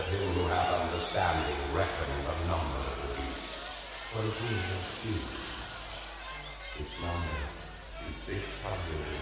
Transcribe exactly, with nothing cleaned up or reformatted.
let him who hath understanding reckon the number of the beast, for it is a few. Its number is six hundred